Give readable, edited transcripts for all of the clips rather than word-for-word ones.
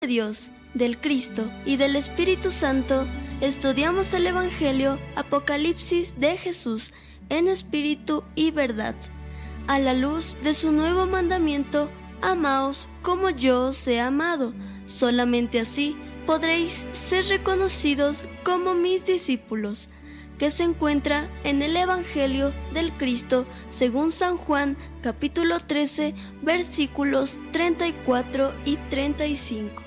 de Dios, del Cristo y del Espíritu Santo, estudiamos el Evangelio Apocalipsis de Jesús en espíritu y verdad, a la luz de su nuevo mandamiento: amaos como yo os he amado. Solamente así podréis ser reconocidos como mis discípulos, que se encuentra en el Evangelio del Cristo según San Juan, capítulo 13, versículos 34 y 35.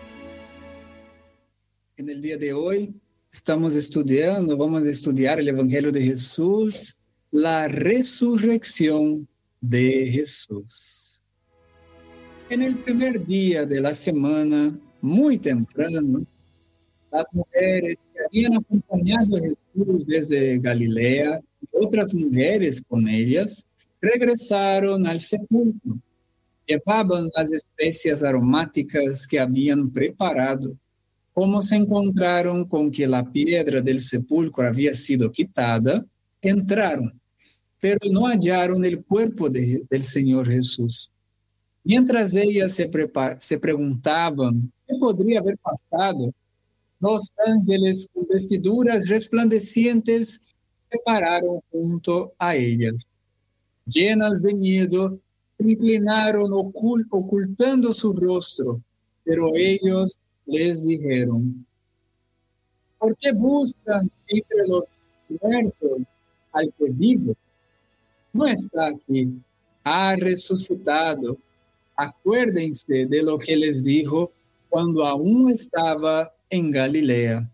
En el día de hoy vamos a estudiar el Evangelio de Jesús, la resurrección de Jesús. En el primer día de la semana, muy temprano, las mujeres que habían acompañado a Jesús desde Galilea y otras mujeres con ellas regresaron al sepulcro. Llevaban las especias aromáticas que habían preparado. Como se encontraron con que la piedra del sepulcro había sido quitada, entraron, pero no hallaron el cuerpo del Señor Jesús. Mientras ellas se preguntaban qué podría haber pasado, los ángeles con vestiduras resplandecientes se pararon junto a ellas. Llenas de miedo, se inclinaron ocultando su rostro, pero ellos les dijeron: ¿por qué buscan entre los muertos al que vive? No está aquí, ha resucitado. Acuérdense de lo que les dijo cuando aún estaba en Galilea.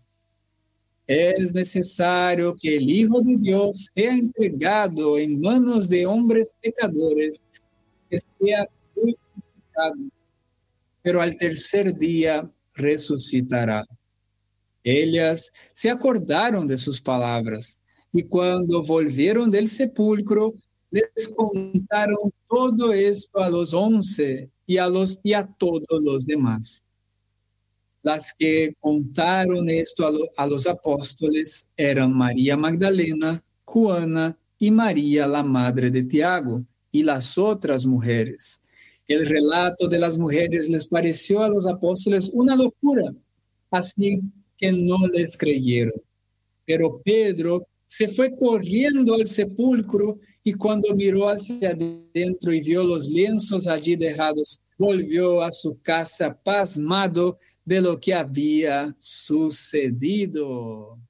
Es necesario que el Hijo de Dios sea entregado en manos de hombres pecadores, que sea crucificado, pero al tercer día resucitará. Ellas se acordaron de sus palabras y cuando volvieron del sepulcro, les contaron todo esto a los 11 y a todos los demás. Las que contaron esto a los apóstoles eran María Magdalena, Juana y María, la madre de Tiago, y las otras mujeres. El relato de las mujeres les pareció a los apóstoles una locura, así que no les creyeron. Pero Pedro se fue corriendo al sepulcro y cuando miró hacia adentro y vio los lienzos allí dejados, volvió a su casa pasmado de lo que había sucedido.